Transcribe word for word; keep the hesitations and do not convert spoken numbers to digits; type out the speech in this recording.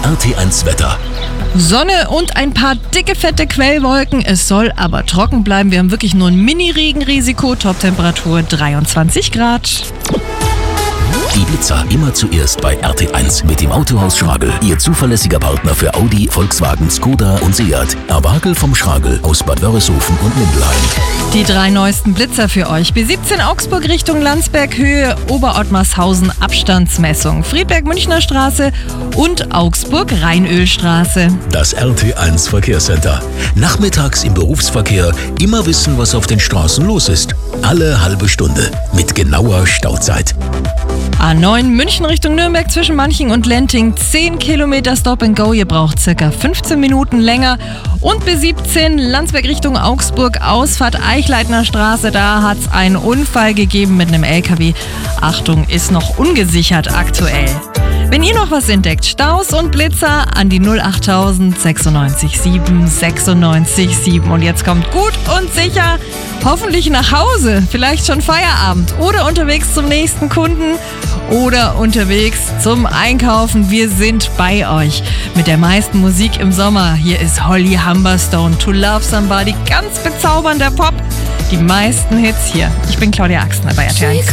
R T eins Wetter. Sonne und ein paar dicke, fette Quellwolken. Es soll aber trocken bleiben. Wir haben wirklich nur ein Mini-Regenrisiko. Toptemperatur dreiundzwanzig Grad. Die Blitzer immer zuerst bei R T eins mit dem Autohaus Schragel. Ihr zuverlässiger Partner für Audi, Volkswagen, Skoda und Seat. Herr Wagel vom Schragel aus Bad Wörishofen und Mindelheim. Die drei neuesten Blitzer für euch. B siebzehn Augsburg Richtung Landsberg Höhe, Oberottmarshausen Abstandsmessung. Friedberg Münchner Straße und Augsburg Rheinölstraße. Das R T eins Verkehrscenter. Nachmittags im Berufsverkehr immer wissen, was auf den Straßen los ist. Alle halbe Stunde mit genauer Stauzeit. A neun München Richtung Nürnberg zwischen Manching und Lenting. zehn Kilometer Stop and Go. Ihr braucht circa fünfzehn Minuten länger. Und B siebzehn Landsberg Richtung Augsburg, Ausfahrt Eichleitner Straße. Da hat es einen Unfall gegeben mit einem L K W. Achtung, ist noch ungesichert aktuell. Wenn ihr noch was entdeckt, Staus und Blitzer an die null acht tausend sechsundneunzig sieben sechsundneunzig sieben. Und jetzt kommt gut und sicher hoffentlich nach Hause, vielleicht schon Feierabend oder unterwegs zum nächsten Kunden oder unterwegs zum Einkaufen. Wir sind bei euch mit der meisten Musik im Sommer. Hier ist Holly Humberstone, To Love Somebody, ganz bezaubernder Pop. Die meisten Hits hier. Ich bin Claudia Axner bei R T eins.